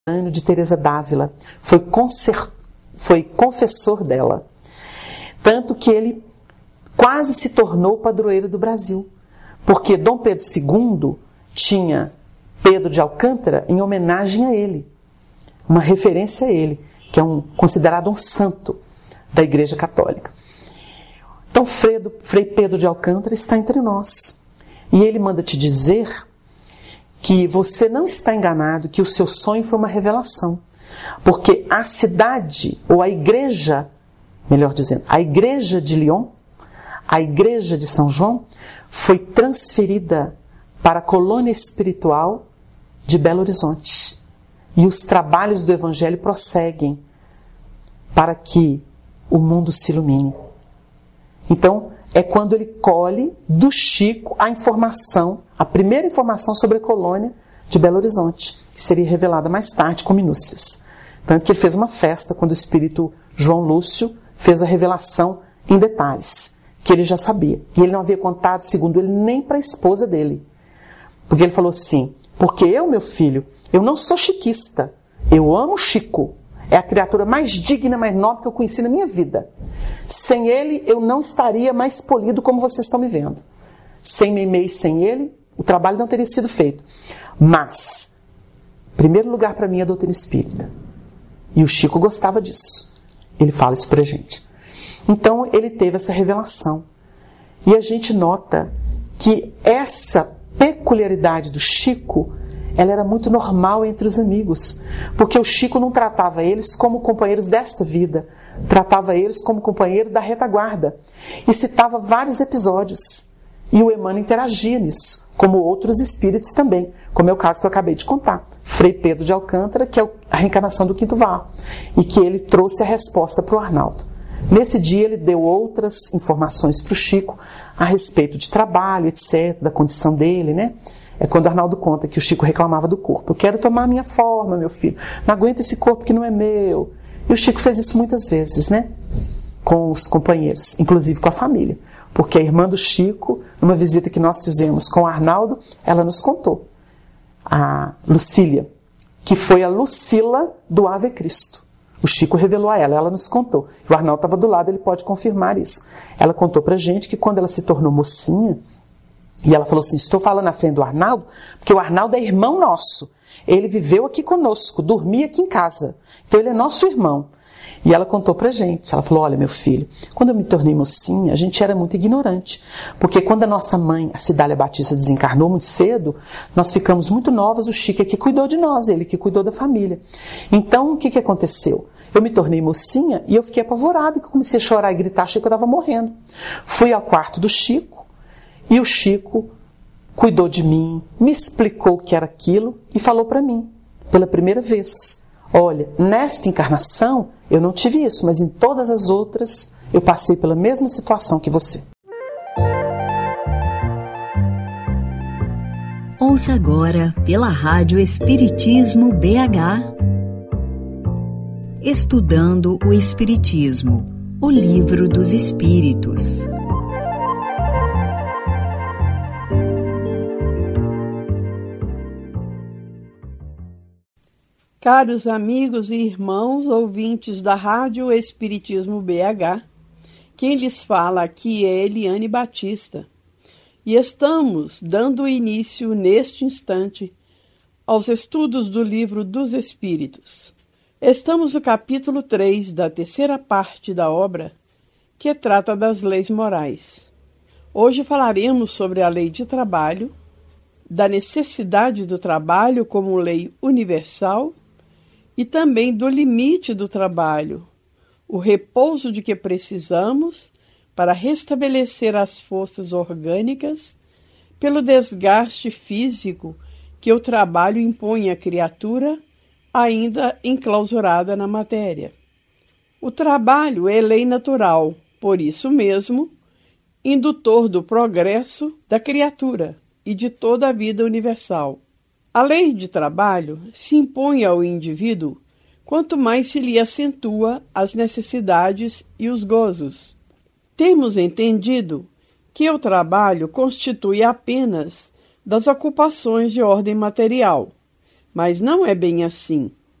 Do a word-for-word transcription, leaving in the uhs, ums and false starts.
de Teresa d'Ávila, foi, concer... foi confessor dela. Tanto que ele quase se tornou padroeiro do Brasil, porque Dom Pedro segundo tinha Pedro de Alcântara em homenagem a ele, uma referência a ele, que é um, considerado um santo da Igreja Católica. Então, Fredo, Frei Pedro de Alcântara está entre nós. E ele manda te dizer que você não está enganado, que o seu sonho foi uma revelação. Porque a cidade, ou a igreja, melhor dizendo, a igreja de Lyon, a igreja de São João, foi transferida para a colônia espiritual de Belo Horizonte. E os trabalhos do Evangelho prosseguem para que o mundo se ilumine. Então, é quando ele colhe do Chico a informação, a primeira informação sobre a colônia de Belo Horizonte, que seria revelada mais tarde com minúcias. Tanto que ele fez uma festa quando o espírito João Lúcio fez a revelação em detalhes, que ele já sabia. E ele não havia contado, segundo ele, nem para a esposa dele. Porque ele falou assim, porque eu, meu filho, eu não sou chiquista, eu amo Chico. É a criatura mais digna, mais nobre que eu conheci na minha vida. Sem ele, eu não estaria mais polido como vocês estão me vendo. Sem Meimei, sem ele, o trabalho não teria sido feito. Mas, em primeiro lugar para mim é a doutrina espírita. E o Chico gostava disso. Ele fala isso pra gente. Então, ele teve essa revelação. E a gente nota que essa peculiaridade do Chico, ela era muito normal entre os amigos, porque o Chico não tratava eles como companheiros desta vida, tratava eles como companheiro da retaguarda, e citava vários episódios, e o Emmanuel interagia nisso, como outros espíritos também, como é o caso que eu acabei de contar, Frei Pedro de Alcântara, que é a reencarnação do Quinto Varro, e que ele trouxe a resposta para o Arnaldo. Nesse dia ele deu outras informações para o Chico, a respeito de trabalho, etcétera, da condição dele, né? É quando o Arnaldo conta que o Chico reclamava do corpo. Eu quero tomar a minha forma, meu filho. Não aguento esse corpo que não é meu. E o Chico fez isso muitas vezes, né? Com os companheiros, inclusive com a família. Porque a irmã do Chico, numa visita que nós fizemos com o Arnaldo, ela nos contou. A Lucília, que foi a Lucila do Ave Cristo. O Chico revelou a ela, ela nos contou. O Arnaldo estava do lado, ele pode confirmar isso. Ela contou pra gente que quando ela se tornou mocinha, e ela falou assim, estou falando na frente do Arnaldo, porque o Arnaldo é irmão nosso. Ele viveu aqui conosco, dormia aqui em casa. Então ele é nosso irmão. E ela contou pra gente, ela falou, olha meu filho, quando eu me tornei mocinha, a gente era muito ignorante. Porque quando a nossa mãe, a Cidália Batista, desencarnou muito cedo, nós ficamos muito novas, o Chico é que cuidou de nós, ele que cuidou da família. Então o que que aconteceu? Eu me tornei mocinha e eu fiquei apavorada, que eu comecei a chorar e gritar, achei que eu estava morrendo. Fui ao quarto do Chico, e o Chico cuidou de mim, me explicou o que era aquilo e falou para mim, pela primeira vez, olha, nesta encarnação eu não tive isso, mas em todas as outras eu passei pela mesma situação que você. Ouça agora pela Rádio Espiritismo B H, Estudando o Espiritismo, o Livro dos Espíritos. Caros amigos e irmãos ouvintes da Rádio Espiritismo B H, quem lhes fala aqui é Eliane Batista e estamos dando início neste instante aos estudos do Livro dos Espíritos. Estamos no capítulo três da terceira parte da obra, que trata das leis morais. Hoje falaremos sobre a lei de trabalho, da necessidade do trabalho como lei universal e também do limite do trabalho, o repouso de que precisamos para restabelecer as forças orgânicas pelo desgaste físico que o trabalho impõe à criatura ainda enclausurada na matéria. O trabalho é lei natural, por isso mesmo, indutor do progresso da criatura e de toda a vida universal. A lei de trabalho se impõe ao indivíduo quanto mais se lhe acentua as necessidades e os gozos. Temos entendido que o trabalho constitui apenas das ocupações de ordem material, mas não é bem assim.